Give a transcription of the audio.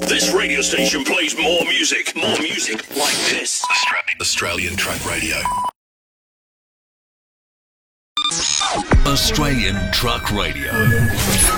This radio station plays more music like this. Australian Truck Radio. Australian Truck Radio.